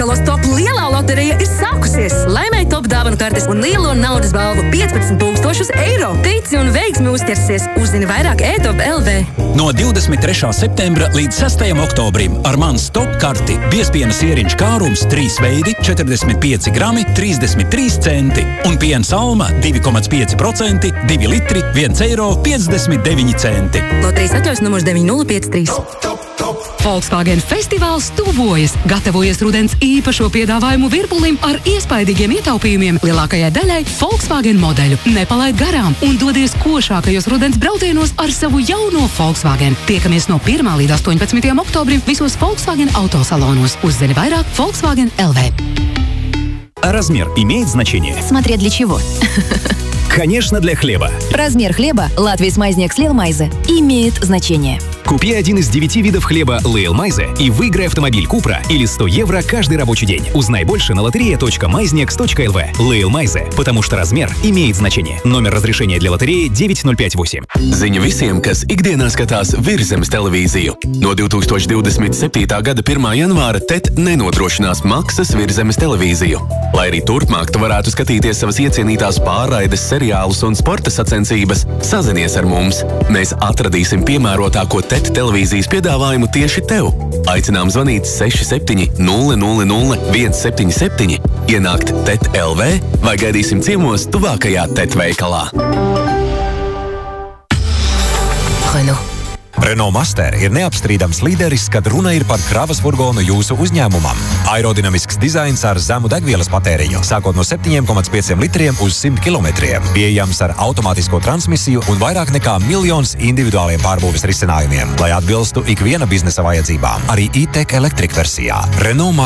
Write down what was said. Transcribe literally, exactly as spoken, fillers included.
Top lielā loterija ir sākusies. Laimēji top dāvanu kartes un lielo naudas balvu piecpadsmit tūkstošus eiro. Tici un veiksmi uzķersies. Uzzini vairāk e top punkt l v. No divdesmit trešā septembra līdz sestajam oktobrim ar mans top karti biezpiena sieriņš kārums trīs veidi četrdesmit pieci grami trīsdesmit trīs centi un piens Alma divi komats pieci procenti divi litri viens eiro piecdesmit deviņi centi. Loterijas atļaus numurs deviņi nulle pieci trīs. Volkswagen festivāls tuvojas. Gatavojas rudens īpašo piedāvājumu virpulim ar iespaidīgiem ietaupījumiem lielākajai daļai Volkswagen modeļu. Nepalaid garām un dodies košākajos rudens braucienos ar savu jauno Volkswagen. Tiekamies no pirmā līdz astoņpadsmitajam oktobrim visos Volkswagen autosalonos. Uzzini vairāk Volkswagen punkt l v. Размер имеет значение? Смотря для чего. Конечно, для хлеба. Размер хлеба Латвийс Майзнек Лейл Майзе имеет значение. Купи один из девяти видов хлеба Лейл Майзе и выиграй автомобиль Купра или сто евро каждый рабочий день. Узнай больше на лотерея точка майзнекс точка эл ви. Лейл Майзе, потому что размер имеет значение. Номер разрешения для лотереи девять ноль пять восемь. Ziņa visiem, kas ikdienā skatās Virszemes televīziju. No divi tūkstoši divdesmit septītā gada pirmā janvāra T E T nenodrošinās maksas Virszemes televīziju. Lai arī turpmāk tu varētu skatīties savas iecienītās pārraides, seriālus un sporta sacensības, sazinies ar mums. Mēs atradīsim piemērotāko T E T televīzijas piedāvājumu tieši tev. Aicinām zvanīt seši septiņi nulle nulle nulle viens septiņi septiņi, ienākt T E T punkt l v vai gaidīsim ciemos tuvākajā T E T veikalā. Renault. Renault Master ir neapstrīdams līderis, kad runa ir par kravas furgonu jūsu uzņēmumam. Aerodinamisks dizains ar zemu degvielas patēriņu, sākot no septiņi komats pieci litriem uz simt kilometriem. Pieejams ar automātisko transmisiju un vairāk nekā miljons individuāliem pārbūves risinājumiem, lai atbilstu ikviena biznesa vajadzībām. Arī e-tech elektrika versijā. Renault